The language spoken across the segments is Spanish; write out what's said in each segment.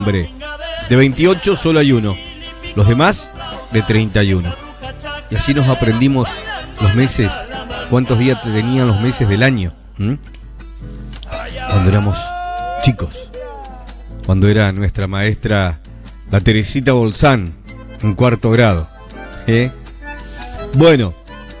Hombre, de 28 solo hay uno, los demás de 31. Y así nos aprendimos los meses, cuántos días tenían los meses del año. Cuando éramos chicos, cuando era nuestra maestra, la Teresita Bolsán, en cuarto grado. Bueno,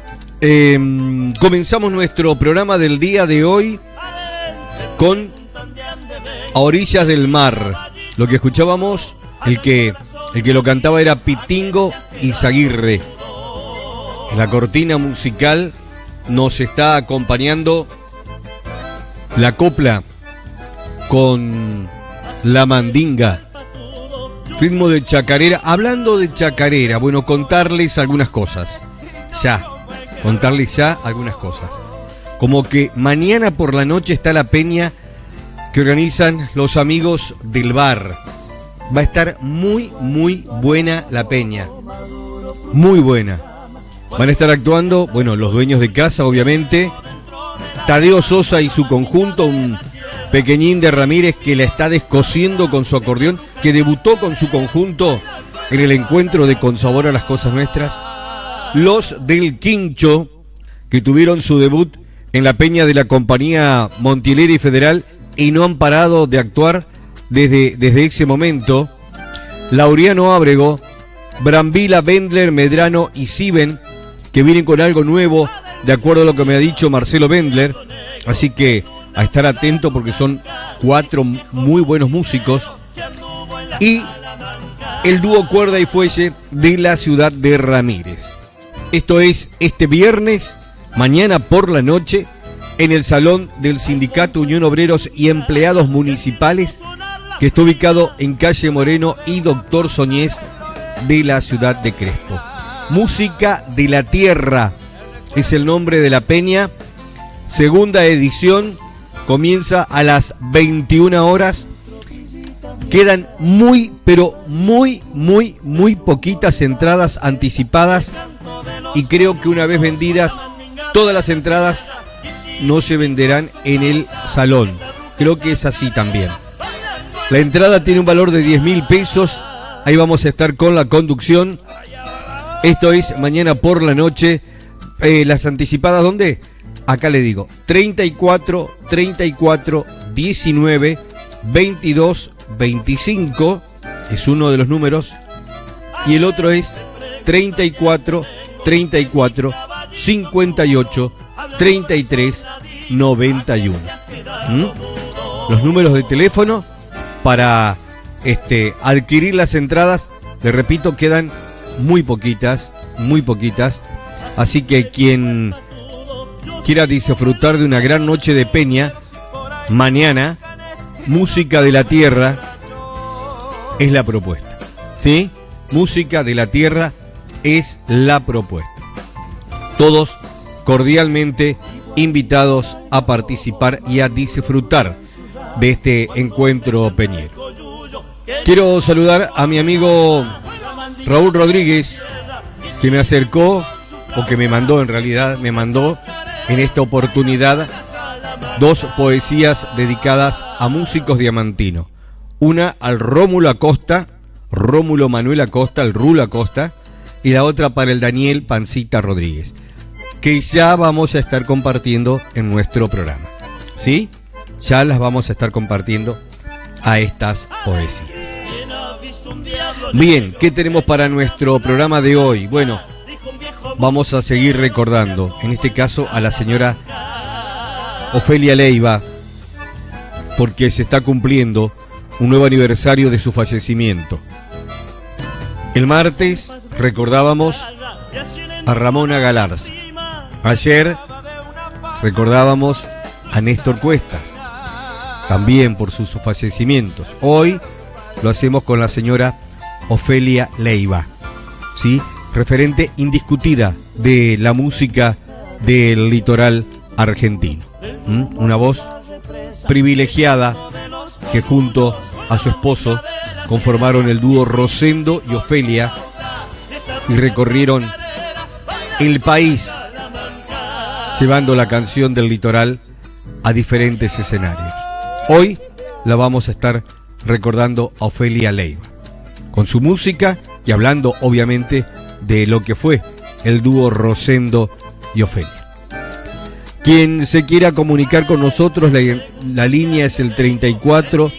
comenzamos nuestro programa del día de hoy con A Orillas del Mar. Lo que escuchábamos, el que lo cantaba era Pitingo Izaguirre. En la cortina musical nos está acompañando la copla con la mandinga, ritmo de chacarera. Hablando de chacarera, bueno, contarles algunas cosas. Contarles algunas cosas. Como que mañana por la noche está la peña que organizan los amigos del bar. Va a estar muy, muy buena la peña. Muy buena. Van a estar actuando, bueno, los dueños de casa, obviamente. Tadeo Sosa y su conjunto, un pequeñín de Ramírez que la está descosiendo con su acordeón, que debutó con su conjunto en el encuentro de Con Sabor a las Cosas Nuestras. Los del Quincho, que tuvieron su debut en la peña de la compañía Montielera y Federal y no han parado de actuar desde ese momento. Laureano Ábrego, Brambila, Bendler, Medrano y Siben, que vienen con algo nuevo, de acuerdo a lo que me ha dicho Marcelo Bendler. Así que a estar atento porque son 4 muy buenos músicos. Y el dúo Cuerda y Fuelle de la ciudad de Ramírez. Esto es este viernes, mañana por la noche, en el Salón del Sindicato Unión Obreros y Empleados Municipales, que está ubicado en calle Moreno y Doctor Soñés de la ciudad de Crespo. Música de la Tierra es el nombre de la peña. Segunda edición, comienza a las 21 horas. Quedan muy, pero muy, muy, muy poquitas entradas anticipadas. Y creo que una vez vendidas todas las entradas, no se venderán en el salón. Creo que es así también. La entrada tiene un valor de 10.000 pesos. Ahí vamos a estar con la conducción. Esto es mañana por la noche. Las anticipadas, ¿dónde? Acá le digo, 34, 19, 22, 25. Es uno de los números. Y el otro es 34, 58, 33, 91. Los números de teléfono para adquirir las entradas, les repito, quedan muy poquitas. Así que quien quiera disfrutar de una gran noche de peña, mañana, Música de la Tierra es la propuesta. ¿Sí? Música de la Tierra es la propuesta. Todos cordialmente invitados a participar y a disfrutar de este encuentro peñero. Quiero saludar a mi amigo Raúl Rodríguez, que me acercó, o que me mandó en esta oportunidad 2 poesías dedicadas a músicos diamantinos. Una al Rómulo Manuel Acosta, el Rulo Acosta, y la otra para el Daniel Pancita Rodríguez, que ya vamos a estar compartiendo en nuestro programa. ¿Sí? Ya las vamos a estar compartiendo a estas poesías. Bien, ¿qué tenemos para nuestro programa de hoy? Bueno, vamos a seguir recordando, en este caso a la señora Ofelia Leiva, porque se está cumpliendo un nuevo aniversario de su fallecimiento. El martes recordábamos a Ramona Galarza. Ayer recordábamos a Néstor Cuestas, también por sus fallecimientos. Hoy lo hacemos con la señora Ofelia Leiva, ¿sí? Referente indiscutida de la música del litoral argentino. Una voz privilegiada que junto a su esposo conformaron el dúo Rosendo y Ofelia y recorrieron el país llevando la canción del litoral a diferentes escenarios. Hoy la vamos a estar recordando a Ofelia Leiva, con su música y hablando obviamente de lo que fue el dúo Rosendo y Ofelia. Quien se quiera comunicar con nosotros, la línea es el 34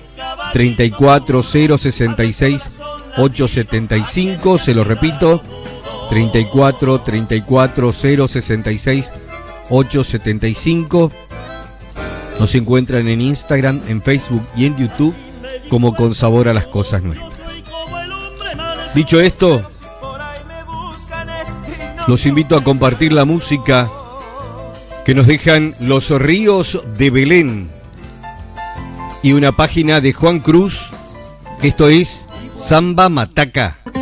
066 875, se lo repito, 34 066 875. Nos encuentran en Instagram, en Facebook y en YouTube como Con Sabor a las Cosas Nuestras. Dicho esto, los invito a compartir la música que nos dejan Los Ríos de Belén y una página de Juan Cruz. Esto es Samba Mataca.